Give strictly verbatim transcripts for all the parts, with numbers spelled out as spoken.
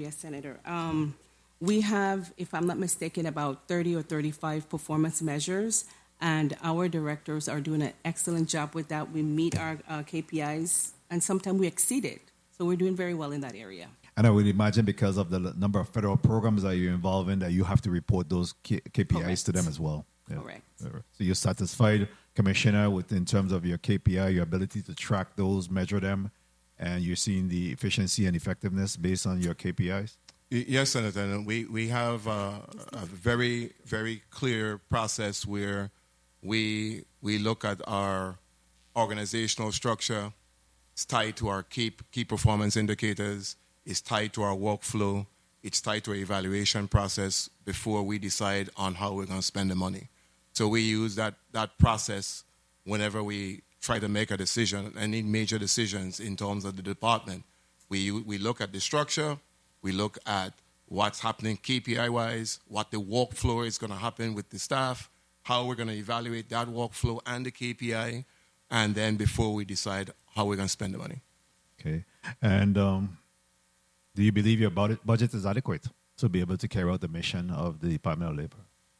Yes, Senator. Um, we have, if I'm not mistaken, about thirty or thirty-five performance measures, and our directors are doing an excellent job with that. We meet our uh, K P Is, and sometimes we exceed it. So we're doing very well in that area. And I would imagine because of the number of federal programs that you're involved in, that you have to report those K- KPIs Correct. to them as well. Yeah. Correct. So you're satisfied, Commissioner, with in terms of your K P I, your ability to track those, measure them, and you're seeing the efficiency and effectiveness based on your K P Is? Yes, Senator. And we, we have a, a very, very clear process where we we look at our organizational structure. It's tied to our key, key performance indicators. It's tied to our workflow. It's tied to our evaluation process before we decide on how we're going to spend the money. So we use that, that process whenever we try to make a decision, any major decisions in terms of the department. We, we look at the structure. We look at what's happening K P I-wise, what the workflow is going to happen with the staff, how we're going to evaluate that workflow and the K P I, and then before we decide how we're going to spend the money. Okay. And um, do you believe your budget, budget is adequate to be able to carry out the mission of the Department of Labor?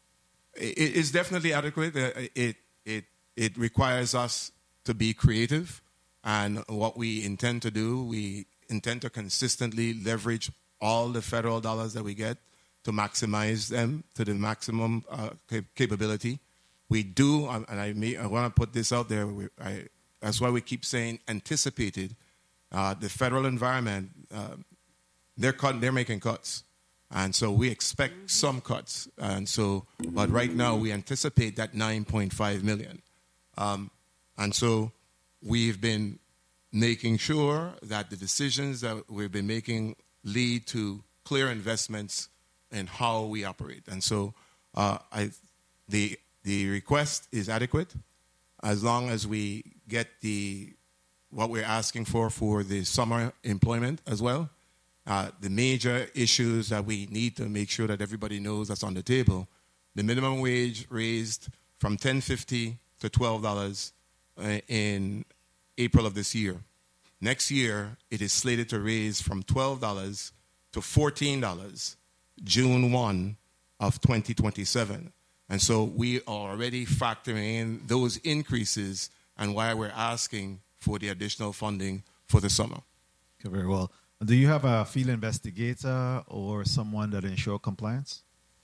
It, it's definitely adequate. It, it, it requires us to be creative, and what we intend to do, we intend to consistently leverage all the federal dollars that we get to maximize them to the maximum uh, cap- capability. We do, and I, may, I want to put this out there, we, I, that's why we keep saying anticipated. Uh, the federal environment, uh, they're, cut, they're making cuts. And so we expect some cuts. And so, but right now we anticipate that nine point five million. Um, and so we've been making sure that the decisions that we've been making lead to clear investments in how we operate. And so uh, I, the, the request is adequate as long as we get the, what we're asking for for the summer employment as well. Uh, the major issues that we need to make sure that everybody knows that's on the table. The minimum wage raised from ten fifty to twelve dollars uh, in April of this year. Next year, it is slated to raise from twelve dollars to fourteen dollars June first of twenty twenty-seven. And so we are already factoring in those increases and why we're asking for the additional funding for the summer. Okay, very well. Do you have a field investigator or someone that ensure compliance?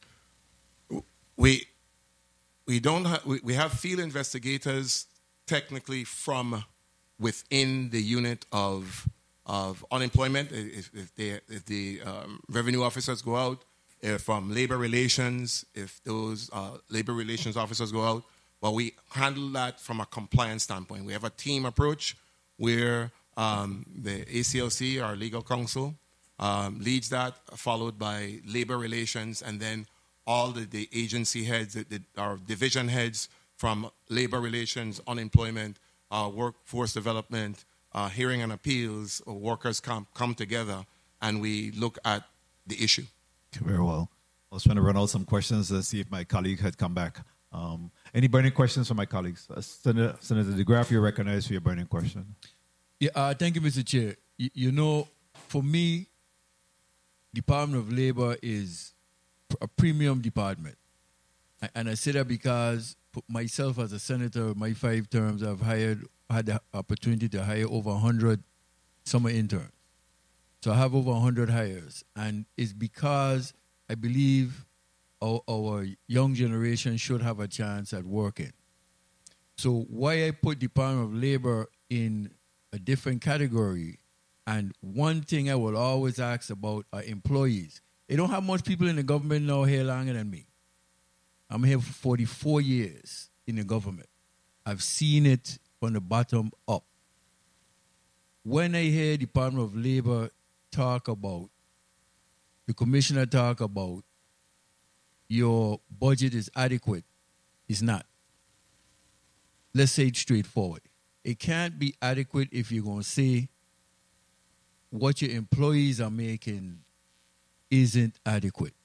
We we don't ha- we, we have field investigators technically from within the unit of of unemployment. If, if, they, if the um, revenue officers go out, if from labor relations, if those uh, labor relations officers go out, well, we handle that from a compliance standpoint. We have a team approach where Um, the A C L C, our legal counsel, um, leads that, followed by labor relations, and then all the, the agency heads, the, the, our division heads from labor relations, unemployment, uh, workforce development, uh, hearing and appeals, or workers come, come together, and we look at the issue. Very well. I was trying to run out some questions to see if my colleague had come back. Um, any burning questions from my colleagues? Uh, Senator, Senator DeGraff, you're recognized for your burning question. Yeah, uh, thank you, Mister Chair. You, you know, for me, Department of Labor is a premium department. And I say that because myself as a senator, my five terms, I've hired, had the opportunity to hire over one hundred summer interns. So I have over one hundred hires. And it's because I believe our, our young generation should have a chance at working. So why I put Department of Labor in a different category, and one thing I will always ask about are employees. They don't have much people in the government now here longer than me. I'm here for forty-four years in the government. I've seen it from the bottom up. When I hear Department of Labor talk about, the commissioner talk about your budget is adequate, it's not. Let's say it straightforward. It can't be adequate if you're going to say what your employees are making isn't adequate.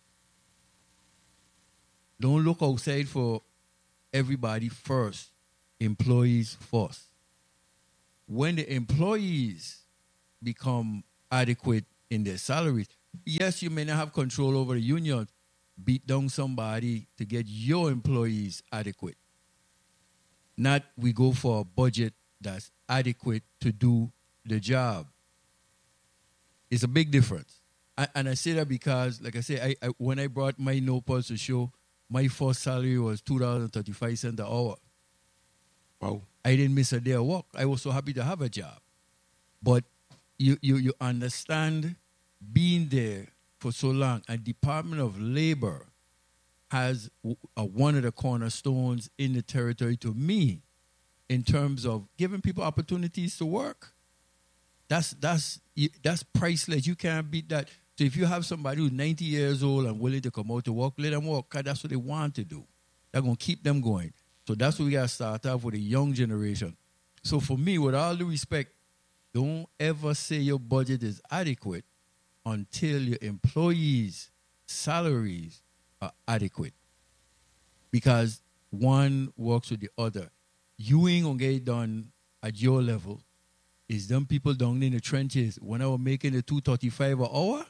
Don't look outside for everybody first. Employees first. When the employees become adequate in their salaries, yes, you may not have control over the union. Beat down somebody to get your employees adequate. Not we go for a budget that's adequate to do the job. It's a big difference. I, and I say that because, like I say, I, I, when I brought my No Pulse to show, my first salary was two dollars and thirty-five cents an hour. Wow. I didn't miss a day of work. I was so happy to have a job. But you, you, you understand being there for so long, and Department of Labor has uh, one of the cornerstones in the territory to me in terms of giving people opportunities to work. That's that's that's priceless. You can't beat that. So if you have somebody who's ninety years old and willing to come out to work, let them work, because that's what they want to do. They're going to keep them going. So that's what we got to start off with, a young generation. So for me, with all due respect, don't ever say your budget is adequate until your employees' salaries are adequate. Because one works with the other. You ain't going to get it done at your level. It's them people down in the trenches. When I was making the two thirty-five an hour,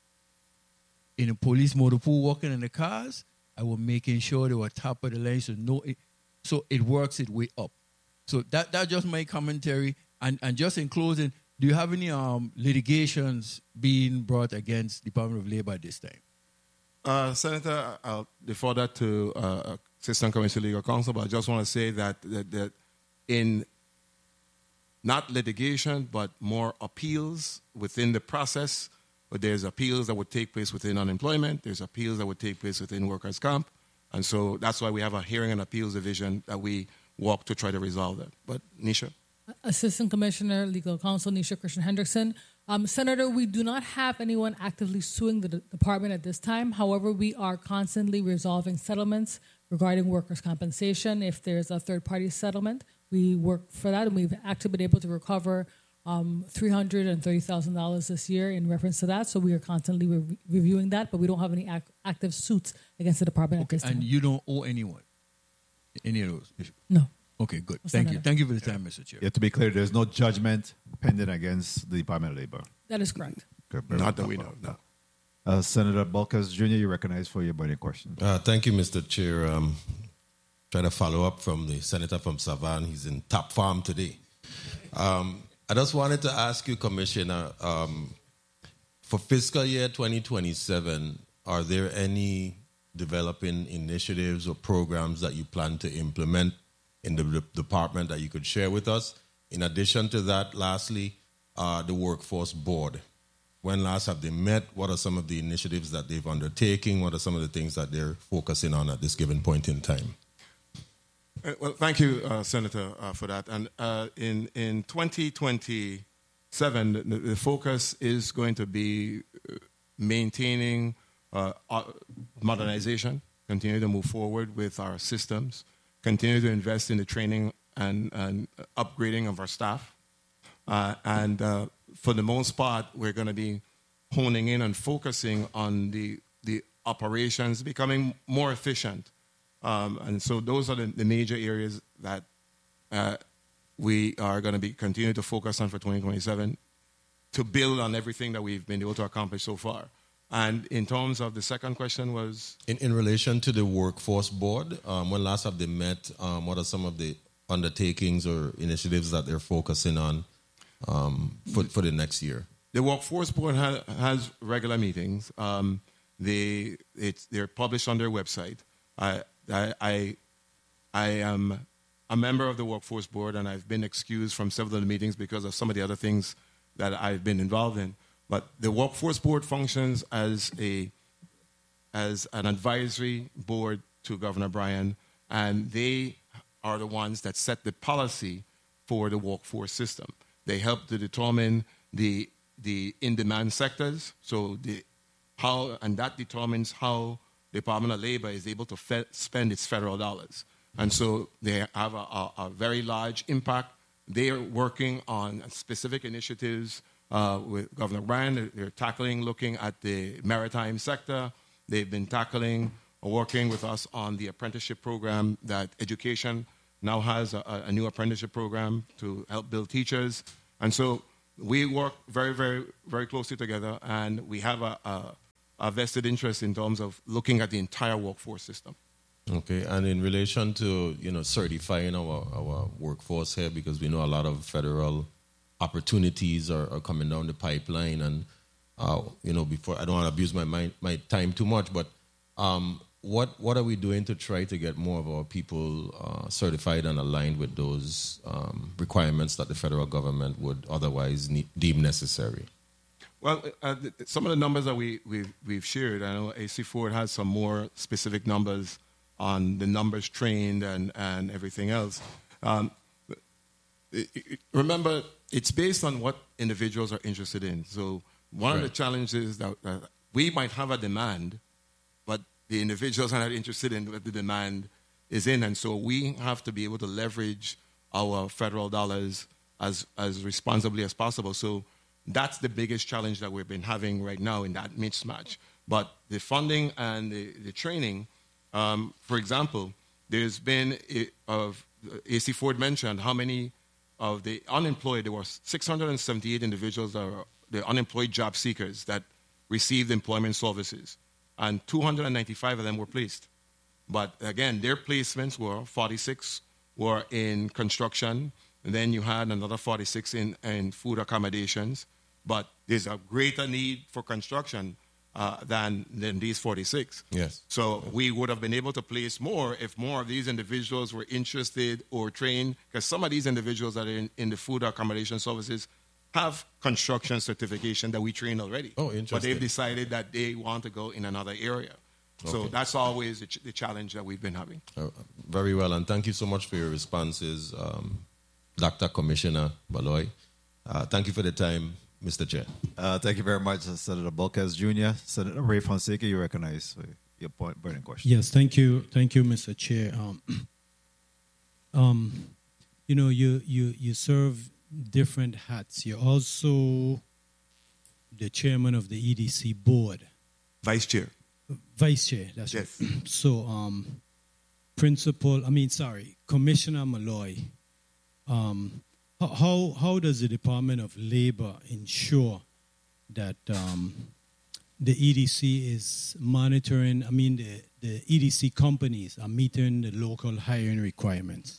in a police motor pool walking in the cars, I was making sure they were top of the line. So, no, it, so it works its way up. So that that's just my commentary. And, and just in closing, do you have any um, litigations being brought against Department of Labor at this time? Uh, Senator, I'll defer that to uh, Assistant Commissioner Legal Counsel, but I just want to say that, that, that in not litigation, but more appeals within the process, but there's appeals that would take place within unemployment, there's appeals that would take place within workers' comp, and so that's why we have a hearing and appeals division that we walk to try to resolve that. But Nisha? Assistant Commissioner, Legal Counsel, Nisha Christian Henderson. Um, Senator, we do not have anyone actively suing the d- department at this time. However, we are constantly resolving settlements regarding workers' compensation. If there's a third-party settlement, we work for that, and we've actually been able to recover um, three hundred thirty thousand dollars this year in reference to that. So we are constantly re- reviewing that, but we don't have any ac- active suits against the department Okay, at this time. and you don't owe anyone any of those issues? No. Okay, good. What's Thank that you. matter? Thank you for the time, Mister Chair. Yeah, to be clear, there's no judgment pending against the Department of Labor. That is correct. Okay, very Not that well. we know, no. Uh, Senator Bulkers Junior, you recognize for your burning question. Uh, thank you, Mister Chair. Um, trying to follow up from the senator from Savannah. He's in top form today. Um, I just wanted to ask you, Commissioner, um, for fiscal year twenty twenty-seven, are there any developing initiatives or programs that you plan to implement in the de- department that you could share with us? In addition to that, lastly, uh, the Workforce Board. When last have they met? What are some of the initiatives that they've undertaken? What are some of the things that they're focusing on at this given point in time? Uh, Well, thank you, uh, Senator, uh, for that. And uh, in in twenty twenty-seven, the, the focus is going to be uh, maintaining uh, uh, modernization, continue to move forward with our systems, continue to invest in the training and, and upgrading of our staff, uh, and uh, for the most part, we're going to be honing in and focusing on the the operations, becoming more efficient. Um, and so those are the, the major areas that uh, we are going to be continue to focus on for twenty twenty-seven to build on everything that we've been able to accomplish so far. And in terms of the second question was? In, in relation to the Workforce Board, um, when last have they met? Um, what are some of the undertakings or initiatives that they're focusing on um, for, for the next year? The Workforce Board ha- has regular meetings. Um, they, it's, they're published on their website. I, I, I, I am a member of the Workforce Board, and I've been excused from several of the meetings because of some of the other things that I've been involved in. But the Workforce Board functions as a as an advisory board to Governor Bryan, and they are the ones that set the policy for the workforce system. They help to determine the the in-demand sectors, so the how and that determines how the Department of Labor is able to fe- spend its federal dollars. And so they have a, a, a very large impact. They are working on specific initiatives uh, with Governor Bryan. They're, they're tackling, looking at the maritime sector. They've been tackling, or working with us on the apprenticeship program that education now has a, a new apprenticeship program to help build teachers. And so we work very, very, very closely together, and we have a, a, a vested interest in terms of looking at the entire workforce system. Okay, and in relation to, you know, certifying our, our workforce here, because we know a lot of federal opportunities are, are coming down the pipeline, and, uh, you know, before, I don't want to abuse my, my, my time too much, but um, what what are we doing to try to get more of our people uh, certified and aligned with those um, requirements that the federal government would otherwise need, deem necessary? Well, uh, th- some of the numbers that we, we've, we've shared, I know A C Ford has some more specific numbers on the numbers trained and, and everything else. Um, it, it, remember, it's based on what individuals are interested in. So one right. of the challenges that uh, we might have a demand, but the individuals are not interested in what the demand is in. And so we have to be able to leverage our federal dollars as, as responsibly as possible. So that's the biggest challenge that we've been having right now in that mismatch. But the funding and the, the training, um, for example, there's been, a, of A C Ford mentioned how many of the unemployed, there were six hundred seventy-eight individuals that are the unemployed job seekers that received employment services, and two hundred ninety-five of them were placed. But again, their placements were forty-six were in construction, and then you had another forty-six in, in food accommodations. But there's a greater need for construction uh, than, than these forty-six. Yes. So we would have been able to place more if more of these individuals were interested or trained, because some of these individuals that are in, in the food accommodation services have construction certification that we train already. Oh, interesting. But they've decided that they want to go in another area. So Okay. that's always the, ch- the challenge that we've been having. Uh, very well, and thank you so much for your responses, um, Doctor Commissioner Baloy. Uh, thank you for the time, Mister Chair. Uh, thank you very much, Senator Bulkes Junior Senator Ray Fonseca, you recognize your point, burning question. Yes, thank you, thank you, Mister Chair. Um, um, you know, you you you serve different hats. You're also the chairman of the E D C board, Vice Chair. vice chair. That's Yes. right. So, um, principal. I mean, sorry, Commissioner Malloy. Um, how, how how does the Department of Labor ensure that um, the E D C is monitoring? I mean, the the E D C companies are meeting the local hiring requirements.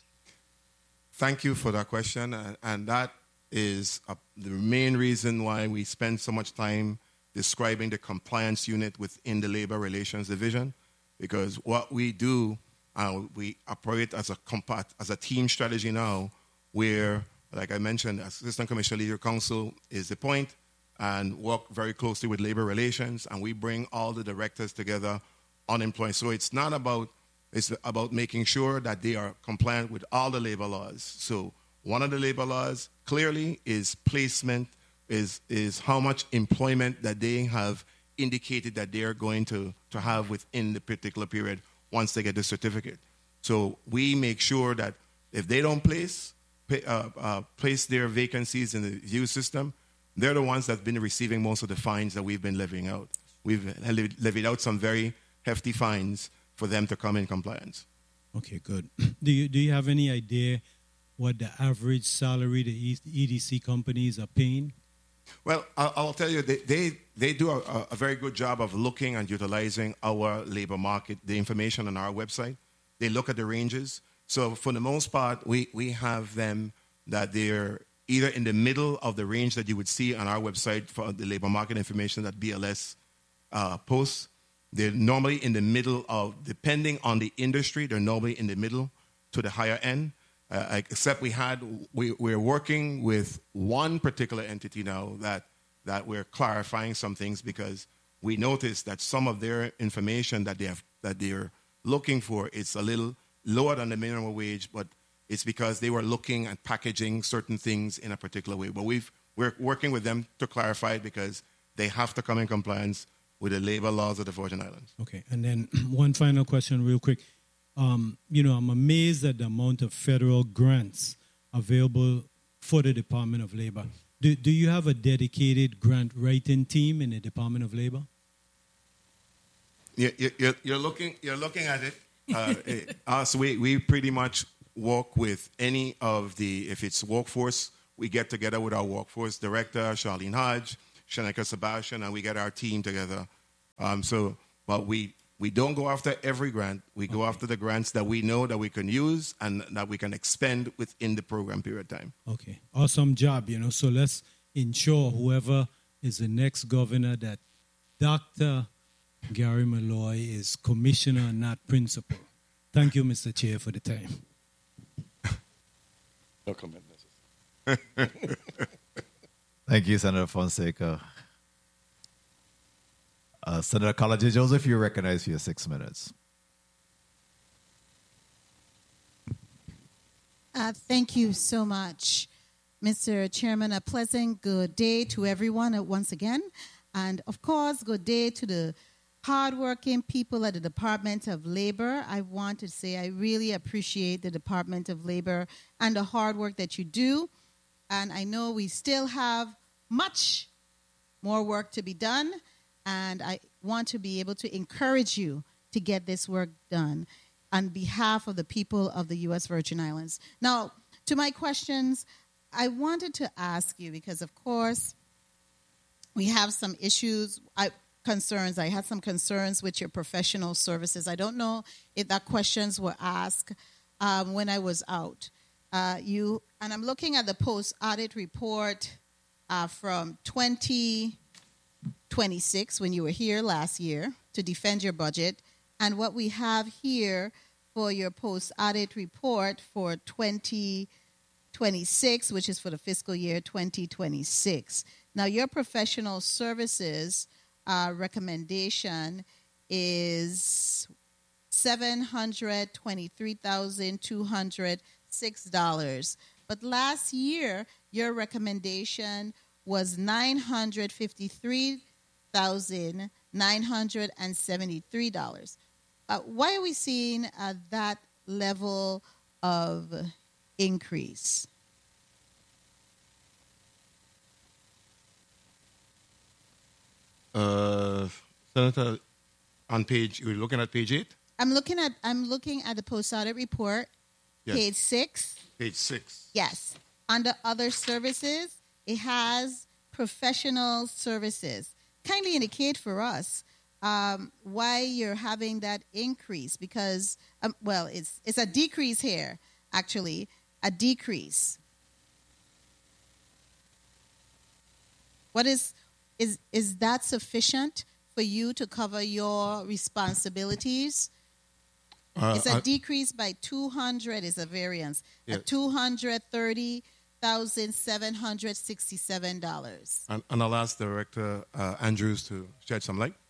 Thank you for that question, and, and that is a, the main reason why we spend so much time describing the compliance unit within the Labor Relations Division, because what we do, uh, we operate as a compat, as a team strategy now, where, like I mentioned, Assistant Commissioner Leader Council is the point, and work very closely with Labor Relations, and we bring all the directors together unemployed. So it's not about, it's about making sure that they are compliant with all the labor laws. So one of the labor laws clearly is placement, is is how much employment that they have indicated that they are going to, to have within the particular period once they get the certificate. So we make sure that if they don't place pay, uh, uh, place their vacancies in the V U system, they're the ones that have been receiving most of the fines that we've been levying out. We've levied out some very hefty fines for them to come in compliance. Okay, good. Do you do you have any idea what the average salary the E D C companies are paying? Well, I'll, I'll tell you, they, they, they do a, a very good job of looking and utilizing our labor market, the information on our website. They look at the ranges. So for the most part, we, we have them that they're either in the middle of the range that you would see on our website for the labor market information that B L S uh, posts. They're normally in the middle of, depending on the industry, they're normally in the middle to the higher end. Uh, except we had, we, we're working with one particular entity now that, that we're clarifying some things, because we noticed that some of their information that, they have, that they're looking for, it's a little lower than the minimum wage, but it's because they were looking at packaging certain things in a particular way. But we've, we're working with them to clarify it, because they have to come in compliance with the labor laws of the Virgin Islands. Okay, and then one final question real quick. Um, you know, I'm amazed at the amount of federal grants available for the Department of Labor. Do, do you have a dedicated grant writing team in the Department of Labor? You're, you're, you're, looking, you're looking at it. Uh, us, we, we pretty much work with any of the, if it's workforce, we get together with our workforce director, Charlene Hodge, Shaneka Sebastian, and we get our team together. Um, so, but we, we don't go after every grant. We go Okay. after the grants that we know that we can use and that we can expend within the program period of time. Okay, awesome job, you know. So let's ensure whoever is the next governor that Doctor Gary Malloy is commissioner, not principal. Thank you, Mister Chair, for the time. No comment necessary. Thank you, Senator Fonseca. Uh, Senator College Joseph, you're recognized for your six minutes. Uh, thank you so much, Mister Chairman. A pleasant good day to everyone uh, once again. And, of course, good day to the hardworking people at the Department of Labor. I want to say I really appreciate the Department of Labor and the hard work that you do. And I know we still have much more work to be done. And I want to be able to encourage you to get this work done on behalf of the people of the U S Virgin Islands. Now, to my questions, I wanted to ask you, because, of course, we have some issues, I, concerns. I had some concerns with your professional services. I don't know if that questions were asked um, when I was out. Uh, you and I'm looking at the post-audit report uh, from twenty twenty-six, when you were here last year to defend your budget, and what we have here for your post-audit report for twenty twenty-six, which is for the fiscal year twenty twenty-six. Now, your professional services uh, recommendation is seven hundred twenty-three thousand two hundred six dollars. But last year, your recommendation was nine hundred fifty-three thousand nine hundred seventy-three dollars. Uh, why are we seeing uh, that level of increase? Uh, Senator, on page, you're looking at page eight? I'm looking at I'm looking at the post-audit report, Yes. page six. Page six. Yes. Under other services, it has professional services. Kindly indicate for us um, why you're having that increase, because, um, well, it's it's a decrease here, actually, a decrease. What is is is that sufficient for you to cover your responsibilities? Uh, It's a uh, decrease by two hundred is a variance, Yeah. at two hundred thirty thousand seven hundred sixty-seven dollars. and, and I'll ask Director uh, Andrews to shed some light.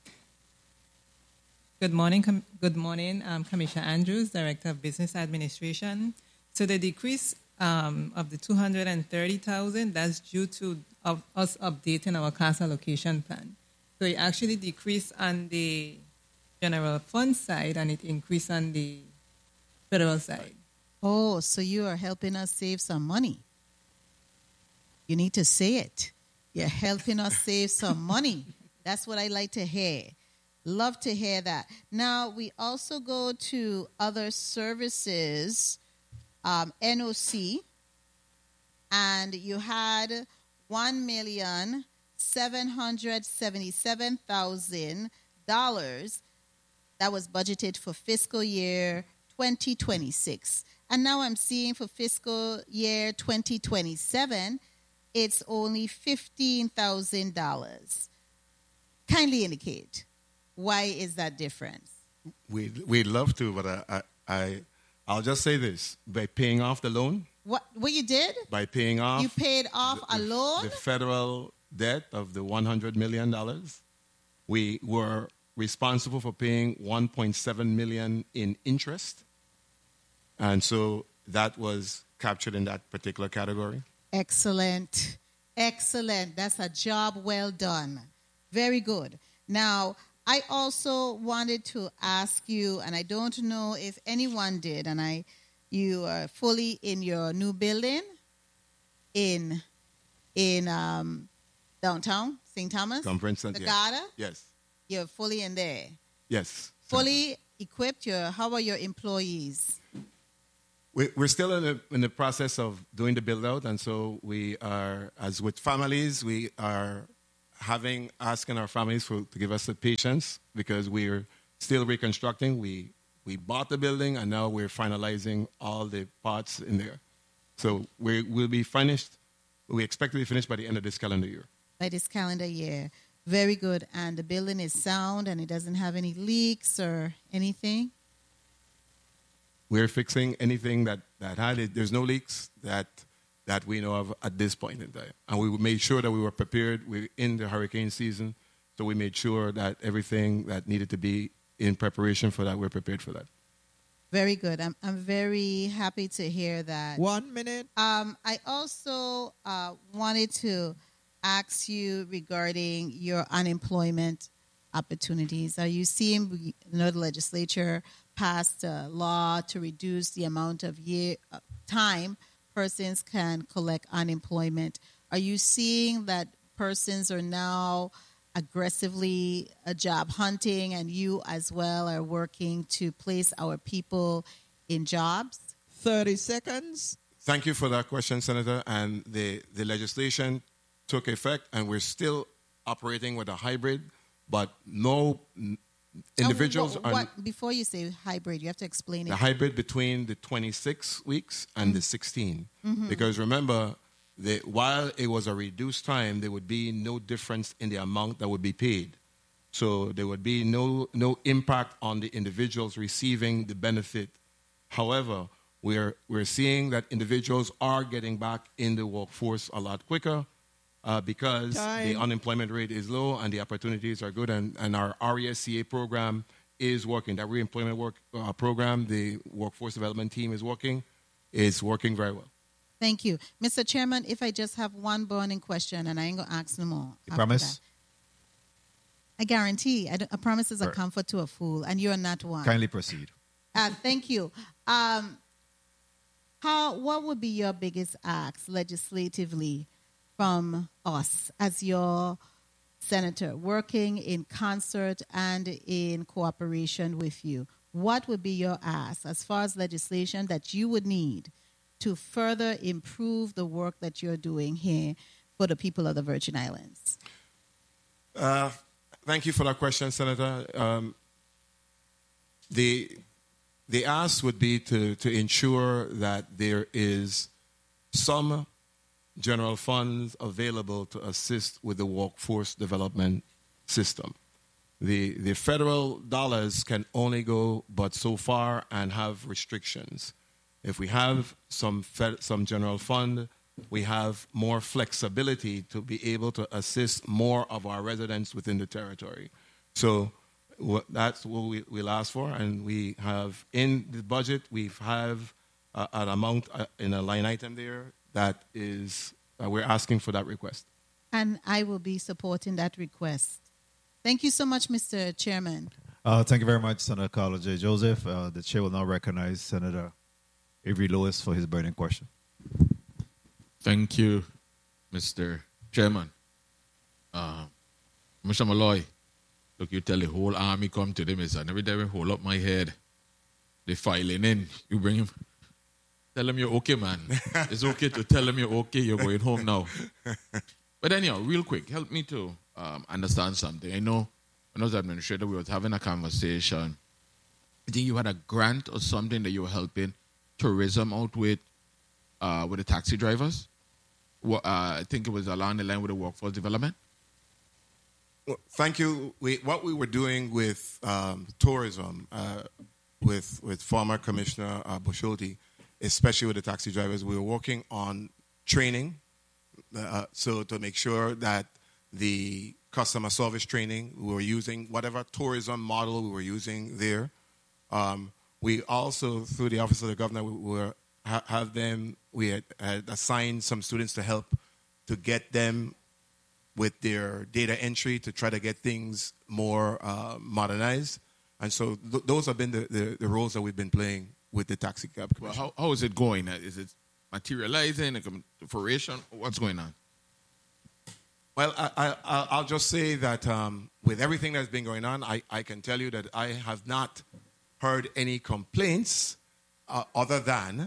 Good morning, com- good morning, um, Commissioner Andrews, Director of Business Administration. So the decrease um, of the two hundred thirty thousand, that's due to of us updating our cost allocation plan. So it actually decreased on the general fund side and it increased on the federal side. Oh, so you are helping us save some money. You need to say it. You're helping us save some money. That's what I like to hear. Love to hear that. Now, we also go to other services, um, N O C, and you had one million seven hundred seventy-seven thousand dollars that was budgeted for fiscal year twenty twenty-six. And now I'm seeing for fiscal year twenty twenty-seven, it's only fifteen thousand dollars. Kindly indicate, why is that difference? We'd, we'd love to, but I, I, I, I'll just say this. By paying off the loan, What what you did? by paying off You paid off the, a loan? the federal debt of the one hundred million dollars, we were responsible for paying one point seven million dollars in interest. And so that was captured in that particular category. Excellent. Excellent. That's a job well done. Very good. Now, I also wanted to ask you, and I don't know if anyone did, and I, you are fully in your new building in in um, downtown Saint Thomas, Conference the Center, Gada. Yes. You're fully in there, Yes. fully equipped. Your how are your employees? We- We're still in the, in the process of doing the build out, and so we are, as with families, we are having asking our families for, to give us the patience because we're still reconstructing. We we bought the building, and now we're finalizing all the parts in there. So we will be finished. We expect to be finished by the end of this calendar year. By this calendar year. Very good. And the building is sound and it doesn't have any leaks or anything? We're fixing anything that, that had it. There's no leaks that that we know of at this point in time. And we made sure that we were prepared. We're in the hurricane season, so we made sure that everything that needed to be in preparation for that, we're prepared for that. Very good. I'm I'm very happy to hear that. One minute. Um, I also uh, wanted to ask you regarding your unemployment opportunities. Are you seeing, you know, the legislature passed a law to reduce the amount of year uh, time persons can collect unemployment? Are you seeing that persons are now aggressively uh, job hunting, and you as well are working to place our people in jobs? thirty seconds. Thank you for that question, Senator. And the, the legislation took effect, and we're still operating with a hybrid, but no n- individuals Uh, are... what, before you say hybrid, you have to explain it. The hybrid between the twenty-six weeks and the sixteen. Mhm. Because remember, the, while it was a reduced time, there would be no difference in the amount that would be paid. So there would be no, no impact on the individuals receiving the benefit. However, we're, we're seeing that individuals are getting back in the workforce a lot quicker uh, because Time. the unemployment rate is low and the opportunities are good. And, and our R E S C A program is working. That reemployment work uh, program, the workforce development team is working, is working very well. Thank you. Mister Chairman, if I just have one burning question, and I ain't going to ask no more. You after promise? that. I guarantee. I don't- a promise is a Right. comfort to a fool, and you're not one. Kindly proceed. Uh, thank you. Um, how? What would be your biggest ask legislatively from us as your senator, working in concert and in cooperation with you? What would be your ask as far as legislation that you would need to further improve the work that you're doing here for the people of the Virgin Islands? Uh, thank you for that question, Senator. Um, the the ask would be to, to ensure that there is some general funds available to assist with the workforce development system. The the federal dollars can only go but so far and have restrictions. If we have some fed, some general fund, we have more flexibility to be able to assist more of our residents within the territory. So wh- that's what we, we'll ask for, and we have in the budget, we have uh, an amount uh, in a line item there that is, uh, we're asking for that request. And I will be supporting that request. Thank you so much, Mister Chairman. Uh, thank you very much, Senator Carlo J. Joseph. Uh, the chair will now recognize Senator Avery Lewis for his burning question. Thank you, Mister Chairman. Uh, Mister Malloy, look, you tell the whole army come to them, and every time I hold up my head, they filing in. You bring him, tell them you're okay, man. It's okay to tell them you're okay, you're going home now. But anyhow, real quick, help me to um, understand something. I know when I was administrator, we were having a conversation. I think you had a grant or something that you were helping tourism out with, uh, with the taxi drivers. Well, uh, I think it was along the line with the workforce development. Well, thank you. We, what we were doing with um, tourism, uh, with with former Commissioner uh, Busholti, especially with the taxi drivers, we were working on training, uh, so to make sure that the customer service training, we were using whatever tourism model we were using there. Um, we also, through the Office of the Governor, we were ha- have them. We had, had assigned some students to help to get them with their data entry to try to get things more uh, modernized. And so th- those have been the, the, the roles that we've been playing with the taxi cab commission. Well, how, how is it going? Is it materializing, a fruition? What's going on? Well, I, I, I'll just say that um, with everything that's been going on, I, I can tell you that I have not heard any complaints uh, other than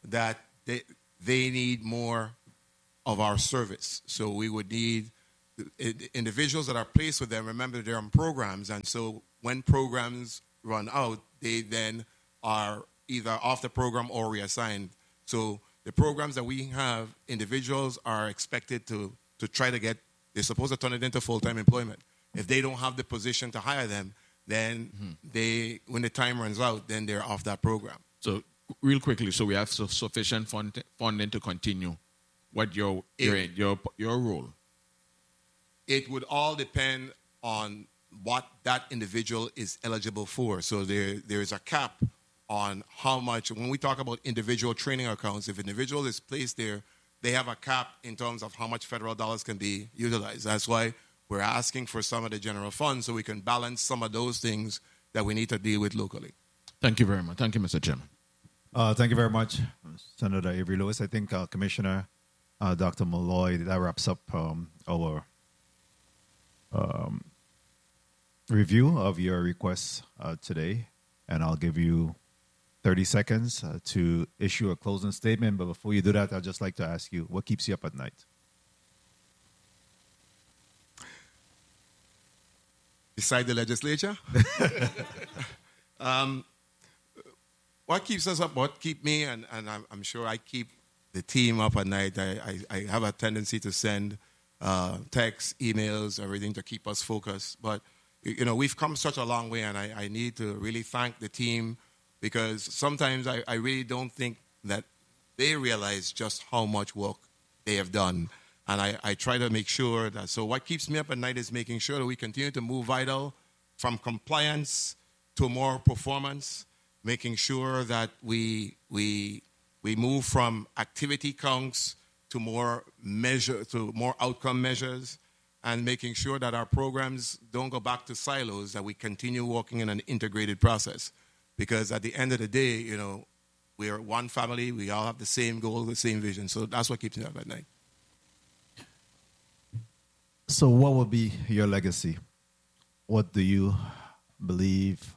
that they, they need more of our service. So we would need individuals that are placed with them. Remember, they're on programs, and so when programs run out, they then are either off the program or reassigned. So the programs that we have, individuals are expected to, to try to get, they're supposed to turn it into full-time employment. If they don't have the position to hire them, then mm-hmm. they, when the time runs out, then they're off that program. So real quickly, so we have su- sufficient fund- funding to continue what your, your, it, your, your role? It would all depend on what that individual is eligible for. So there, there is a cap on how much, when we talk about individual training accounts, if an individual is placed there, they have a cap in terms of how much federal dollars can be utilized. That's why we're asking for some of the general funds so we can balance some of those things that we need to deal with locally. Thank you very much. Thank you, Mister Chairman. Uh, thank you very much, Senator Avery Lewis. I think uh, Commissioner uh, Doctor Malloy, that wraps up um, our um, review of your requests uh, today, and I'll give you thirty seconds uh, to issue a closing statement. But before you do that, I'd just like to ask you, what keeps you up at night? Beside the legislature? um, what keeps us up, what keep me, and, and I'm, I'm sure I keep the team up at night. I, I, I have a tendency to send uh, texts, emails, everything to keep us focused. But, you know, we've come such a long way, and I, I need to really thank the team, because sometimes I, I really don't think that they realize just how much work they have done. And I, I try to make sure that, so what keeps me up at night is making sure that we continue to move Vital from compliance to more performance, making sure that we, we, we move from activity counts to more measure, to more outcome measures, and making sure that our programs don't go back to silos, that we continue working in an integrated process. Because at the end of the day, you know, we are one family, we all have the same goal, the same vision. So that's what keeps me up at night. So what would be your legacy? What do you believe,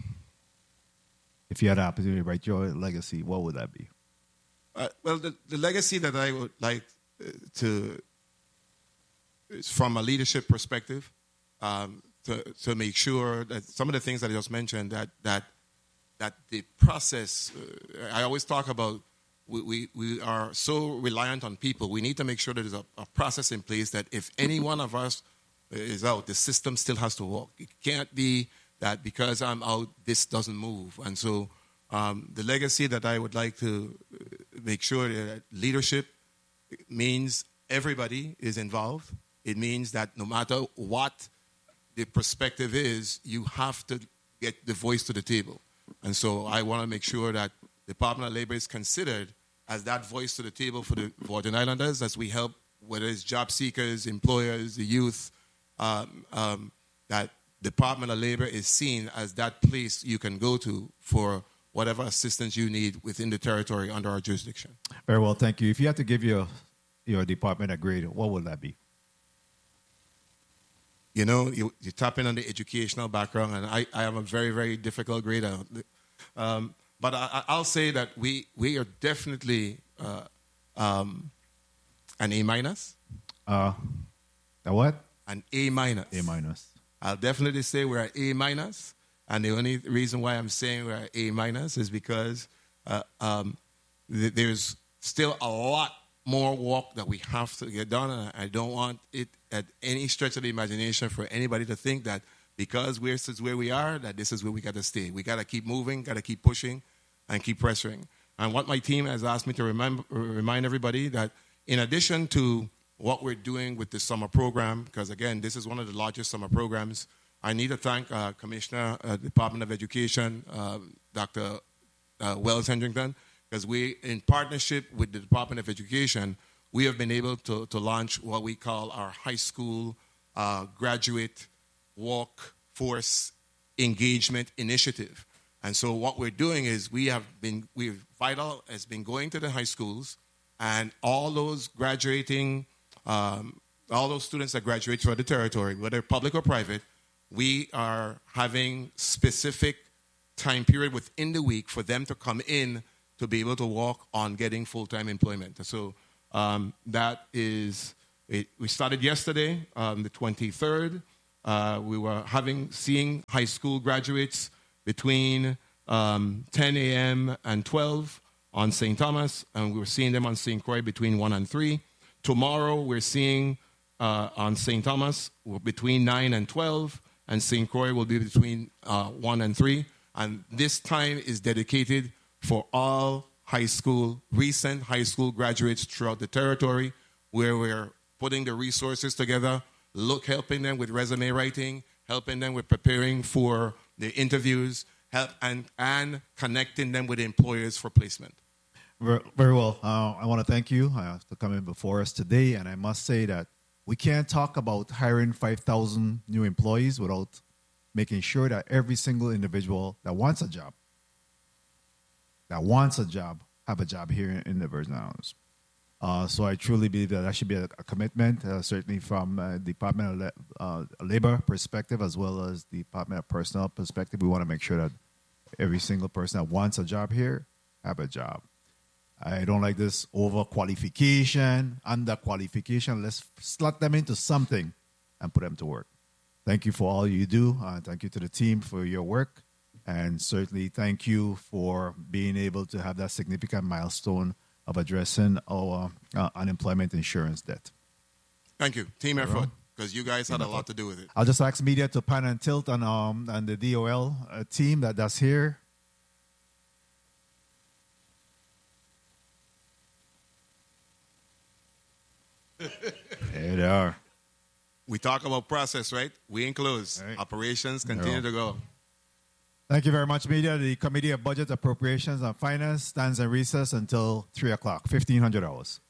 if you had the opportunity to write your legacy, what would that be? Uh, well, the, the legacy that I would like uh, to, is from a leadership perspective, um, to, to make sure that some of the things that I just mentioned, that, that, that the process, uh, I always talk about, We, we, we are so reliant on people. We need to make sure that there's a, a process in place that if any one of us is out, the system still has to work. It can't be that because I'm out, this doesn't move. And so um, the legacy that I would like to make sure that leadership means everybody is involved. It means that no matter what the perspective is, you have to get the voice to the table. And so I want to make sure that the Department of Labor is considered as that voice to the table for the Virgin Islanders, as we help, whether it's job seekers, employers, the youth, um, um, that Department of Labor is seen as that place you can go to for whatever assistance you need within the territory under our jurisdiction. Very well, thank you. If you had to give your, your department a grade, what would that be? You know, you, you tap in on the educational background, and I, I am a very, very difficult grader. Um, But I, I'll say that we, we are definitely uh, um, an A minus. Uh, a what? An A minus. A minus. I'll definitely say we're an A minus. And the only reason why I'm saying we're an A minus is because uh, um, th- there's still a lot more work that we have to get done. And I don't want it at any stretch of the imagination for anybody to think that because we're where we are, that this is where we got to stay. We got to keep moving, got to keep pushing, and keep pressuring. And what my team has asked me to remember, remind everybody that in addition to what we're doing with the summer program, because again, this is one of the largest summer programs, I need to thank uh, Commissioner, uh, Department of Education, uh, Doctor Uh, Wells Hendrington, because we, in partnership with the Department of Education, we have been able to, to launch what we call our high school uh, graduate workforce engagement initiative. And so what we're doing is we have been, we've, Vital has been going to the high schools, and all those graduating, um, all those students that graduate throughout the territory, whether public or private, we are having specific time period within the week for them to come in to be able to walk on getting full-time employment. So um, that is, it, we started yesterday, um, the twenty-third. Uh, we were having, seeing high school graduates between um, ten a.m. and twelve on Saint Thomas, and we were seeing them on Saint Croix between one and three. Tomorrow, we're seeing uh, on Saint Thomas between nine and twelve, and Saint Croix will be between uh, one and three. And this time is dedicated for all high school, recent high school graduates throughout the territory, where we're putting the resources together, look, helping them with resume writing, helping them with preparing for the interviews, help and, and connecting them with employers for placement. Very, very well. Uh, I want to thank you uh, for coming before us today. And I must say that we can't talk about hiring five thousand new employees without making sure that every single individual that wants a job, that wants a job, have a job here in, in the Virgin Islands. Uh, so I truly believe that that should be a, a commitment, uh, certainly from uh, Department of Le- uh, Labor perspective as well as the Department of Personnel perspective. We want to make sure that every single person that wants a job here have a job. I don't like this overqualification, underqualification. Let's slot them into something and put them to work. Thank you for all you do. Uh, thank you to the team for your work. And certainly thank you for being able to have that significant milestone of addressing our uh, unemployment insurance debt. Thank you. Team effort, because you guys had a lot to do with it. I'll just ask media to pan and tilt on, um, on the D O L uh, team that, that's here. There they are. We talk about process, right? We ain't closed. Right. Operations continue to go. Thank you very much, media. The Committee of Budget, Appropriations, and Finance stands in recess until three o'clock, fifteen hundred hours.